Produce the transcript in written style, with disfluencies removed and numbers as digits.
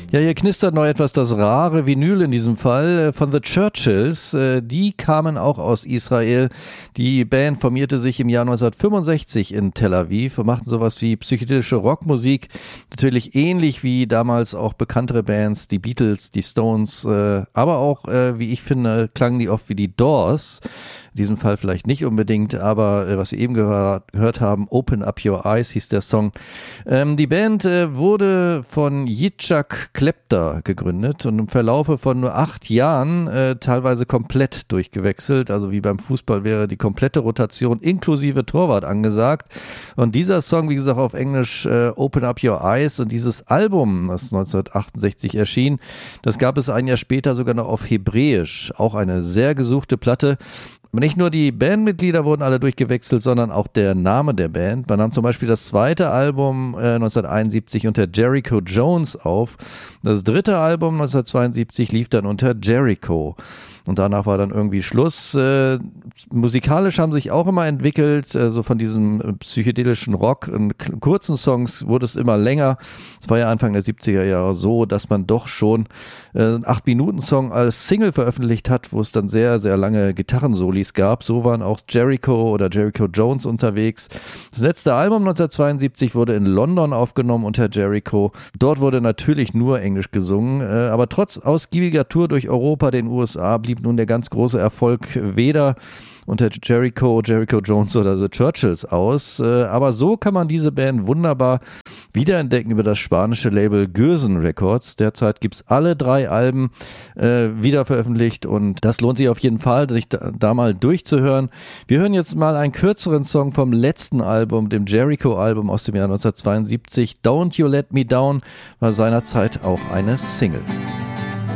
Ja, hier knistert noch etwas das rare Vinyl in diesem Fall von The Churchills. Die kamen auch aus Israel. Die Band formierte sich im Jahr 1965 in Tel Aviv und machten sowas wie psychedelische Rockmusik. Natürlich ähnlich wie damals auch bekanntere Bands, die Beatles, die Stones, aber auch, wie ich finde, klangen die oft wie die Doors. In diesem Fall vielleicht nicht unbedingt, aber was wir eben gehört haben, Open Up Your Eyes hieß der Song. Die Band wurde von Yitzhak Klepter gegründet und im Verlaufe von nur 8 Jahren teilweise komplett durchgewechselt. Also wie beim Fußball wäre die komplette Rotation inklusive Torwart angesagt. Und dieser Song, wie gesagt, auf Englisch Open Up Your Eyes, und dieses Album, das 1968 erschien, das gab es ein Jahr später sogar noch auf Hebräisch. Auch eine sehr gesuchte Platte. Aber nicht nur die Bandmitglieder wurden alle durchgewechselt, sondern auch der Name der Band. Man nahm zum Beispiel das zweite Album 1971 unter Jericho Jones auf. Das dritte Album 1972 lief dann unter Jericho. Und danach war dann irgendwie Schluss. Musikalisch haben sich auch immer entwickelt, so von diesem psychedelischen Rock. In kurzen Songs wurde es immer länger. Es war ja Anfang der 70er Jahre so, dass man doch schon einen 8-Minuten-Song als Single veröffentlicht hat, wo es dann sehr, sehr lange Gitarrensolis gab. So waren auch Jericho oder Jericho Jones unterwegs. Das letzte Album 1972 wurde in London aufgenommen unter Jericho. Dort wurde natürlich nur Englisch gesungen, aber trotz ausgiebiger Tour durch Europa, den USA, blieb nun der ganz große Erfolg weder unter Jericho Jones oder The Churchills aus. Aber so kann man diese Band wunderbar wiederentdecken über das spanische Label Gürsen Records. Derzeit gibt es alle 3 Alben wieder veröffentlicht und das lohnt sich auf jeden Fall, sich da mal durchzuhören. Wir hören jetzt mal einen kürzeren Song vom letzten Album, dem Jericho-Album aus dem Jahr 1972. Don't You Let Me Down war seinerzeit auch eine Single.